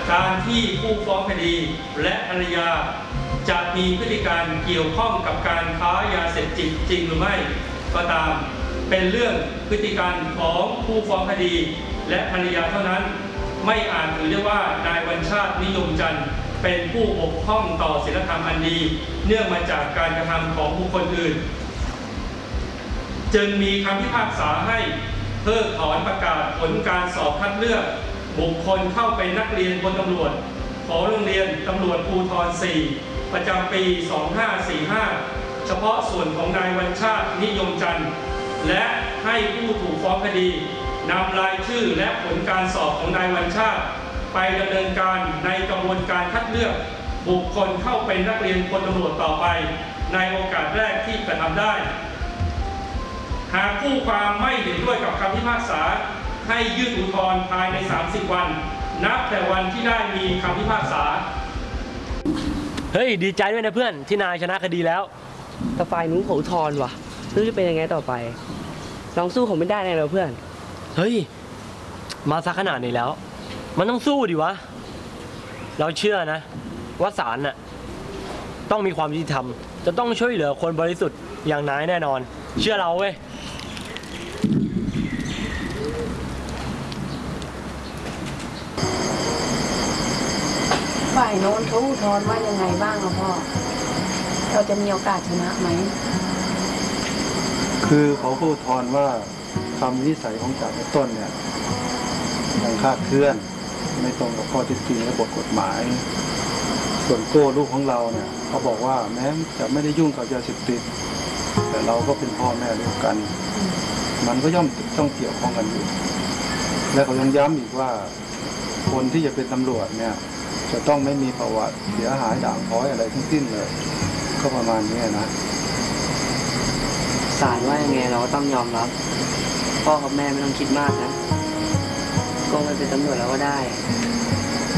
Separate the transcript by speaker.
Speaker 1: การที่ผู้ฟ้องคดีและภรรยาจะมีพฤติการเกี่ยวข้องกับการค้ายาเสพติดจริงหรือไม่ก็ตามเป็นเรื่องพฤติการของผู้ฟ้องคดีและภรรยาเท่านั้นไม่อาจถือได้ว่านายวัญชาตินิยมจันทร์เป็นผู้บกพร่องต่อศีลธรรมอันดีเนื่องมาจากการกระทำของบุคคลอื่นจึงมีคำพิพากษาให้เพิกถอนประกาศผลการสอบคัดเลือกบุคคลเข้าเป็นนักเรียนพลตำรวจของโรงเรียนตำรวจภูธร 4 ประจำปี 2545 เฉพาะส่วนของนายวัญชาตินิยมจันทร์และให้ผู้ถูกฟ้องคดีนำรายชื่อและผลการสอบของนายวัญชาติไปดำเนินการในกระบวนการคัดเลือกบุคคลเข้าเป็นนักเรียนพลตำรวจต่อไปในโอกาสแรกที่กระทำได้หากผู้ความไม่เห็นด้วยกับคำพิพากษาให้ยื่นอุทธรณ์ภายใน30 วันนับแต่วันที่ได้มีคำพิพากษา
Speaker 2: เฮ้ยดีใจด้วยนะเพื่อนที่นายชนะคดีแล้ว
Speaker 3: แต่ฝ่ายนู้นเขาอุทธรณ์ว่ะไม่รู้จะเป็นยังไงต่อไปลองสู้เขาไม่ได้แน่เลยเพื่อน
Speaker 2: เฮ้ยมาซะขนาดนี้แล้วมันต้องสู้ดิวะเราเชื่อนะว่าศาลน่ะต้องมีความยุติธรรมจะต้องช่วยเหลือคนบริสุทธิ์อย่างนายแน่นอนเชื่อเราเว้ย
Speaker 4: ฝ่ายโน้นเขาอุทธรณ์ว่ายังไงบ้างอะพ่อเราจะมีโอกาสชนะไหม
Speaker 5: คือเขาอุทธรณ์ว่าคำวินิจฉัยของศาลต้นเนี่ยยังคลาดเคลื่อนไม่ตรงกับข้อเท็จจริงและบทกฎหมายส่วนโก้ลูกของเราเนี่ยเขาบอกว่าแม้จะไม่ได้ยุ่งกับยาเสพติดแต่เราก็เป็นพ่อแม่ด้วยกันมันก็ย่อมต้องเกี่ยวข้องกันอยู่และเขายังย้ำอีกว่าคนที่จะเป็นตำรวจเนี่ยจะต้องไม่มีประวัติเสียหายด่างพร้อยอะไรทั้งสิ้นเลยก็ประมาณนี้นะ
Speaker 3: ศาลว่ายังไงเราก็ต้องยอมรับพ่อกับแม่ไม่ต้องคิดมากนะก็ไม่เป็นตำรวจแล้วก็ได้